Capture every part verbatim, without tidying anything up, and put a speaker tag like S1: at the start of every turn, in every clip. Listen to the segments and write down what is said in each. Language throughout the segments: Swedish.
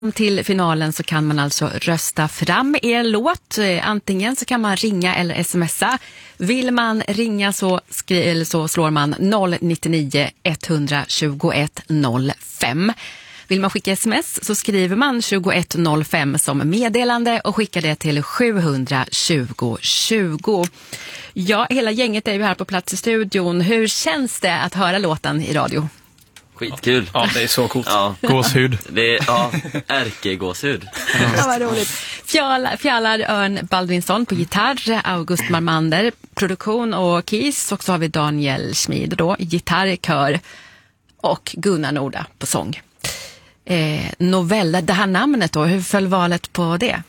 S1: Till finalen så kan man alltså rösta fram er låt. Antingen så kan man ringa eller smsa. Vill man ringa så, skri- eller så slår man noll nio nio ett två ett noll fem. Vill man skicka sms så skriver man tjugoett noll fem som meddelande och skickar det till sjuhundratjugo tjugo. Ja, hela gänget är ju här på plats i studion. Hur känns det att höra låten i radio?
S2: Skitkul.
S3: Ja, det är så coolt.
S2: Ja.
S3: Gåshud.
S2: Det är, ja, ärkegåshud.
S1: Ja, vad roligt. Fjallar, Fjallar Örn Baldvinsson på gitarr, August Marmander, produktion och keys. Och så har vi Daniel Schmid då, gitarr, kör och Gunnar Norda på sång. Eh, novella, det här namnet då, hur föll valet på det?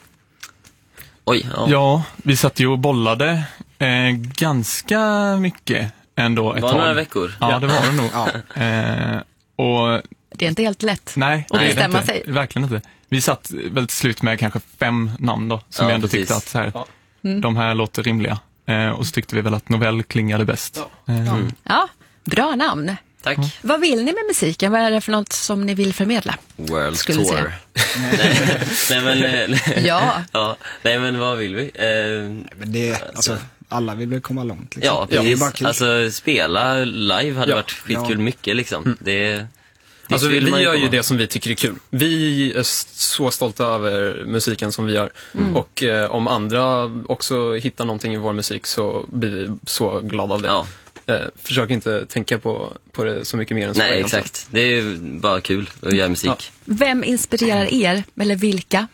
S2: Oj, ja.
S3: Ja, vi satt ju och bollade eh, ganska mycket ändå ett
S2: var
S3: tag.
S2: några veckor.
S3: Ja, det var det nog. Ja. Eh, och
S1: det är inte helt lätt.
S3: Nej,
S1: att
S3: nej
S1: bestämma
S3: inte,
S1: sig.
S3: Verkligen inte. Vi satt väl till slut med kanske fem namn då, som
S2: ja,
S3: vi ändå
S2: precis.
S3: tyckte att så här,
S1: ja. mm.
S3: de här låter rimliga. Eh, och så tyckte vi väl att novell klingade bäst.
S1: Ja,
S3: eh,
S1: mm. ja bra namn.
S2: Tack.
S1: Mm. Vad vill ni med musiken? Vad är det för något som ni vill förmedla?
S2: World
S1: Skulle
S2: Tour. nej, nej, men,
S1: ja.
S2: ja. Nej, men vad vill vi? Eh,
S4: men det, alltså, alla vill väl komma långt. Liksom.
S2: Ja, precis.
S4: Ja, det
S2: alltså, spela live hade
S3: ja.
S2: varit skitkul
S4: ja.
S2: mycket, liksom. Mm. Det, det
S5: alltså, vi vi gör ju
S2: komma.
S5: det som vi tycker är kul. Vi är så stolta över musiken som vi gör. Mm. Och eh, om andra också hittar någonting i vår musik så blir vi så glada av det.
S2: Ja.
S5: Eh, försök inte tänka på, på det så mycket mer än så.
S2: Nej, exakt. Det är bara kul att göra musik. Ja.
S1: Vem inspirerar er? Eller vilka?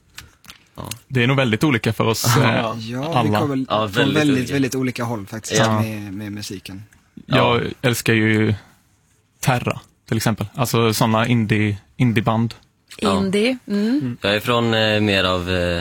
S3: Ja. Det är nog väldigt olika för oss
S4: ja,
S3: eh,
S4: ja,
S3: alla.
S4: vi kommer
S2: ja,
S4: från
S2: väldigt,
S4: väldigt,
S2: olika.
S4: väldigt olika håll faktiskt
S2: ja.
S4: med, med musiken.
S3: Jag
S2: ja.
S3: älskar ju Terra till exempel. Alltså sådana indie, indieband.
S1: Indie. Mm.
S2: Mm. Jag är från eh, mer av eh,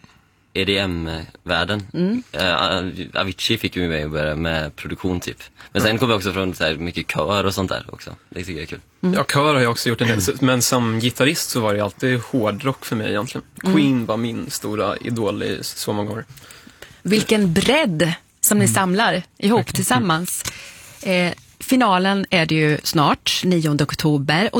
S2: E D M-världen. Mm. Eh, Avicii fick ju mig att börja med produktion typ. Men sen kom jag också från så här, mycket kör och sånt där också. Det tycker jag är kul.
S5: Mm. Ja, kör har jag också gjort en del. Men som gitarrist så var det alltid hårdrock för mig egentligen. Mm. Queen var min stora idol i så många år.
S1: Vilken bredd som ni mm. samlar ihop tillsammans. Eh, finalen är det ju snart, nionde oktober. Och